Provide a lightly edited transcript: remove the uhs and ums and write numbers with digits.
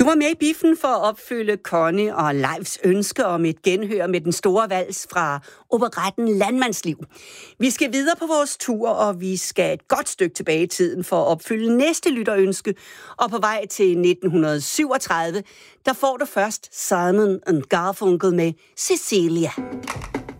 var med i biffen for at opfylde Connie og Leifs ønske om et genhør med den store vals fra operetten Landmandsliv. Vi skal videre på vores tur, og vi skal et godt stykke tilbage i tiden for at opfylde næste lytterønske. Og på vej til 1937, der får du først Simon & Garfunkel med Cecilia.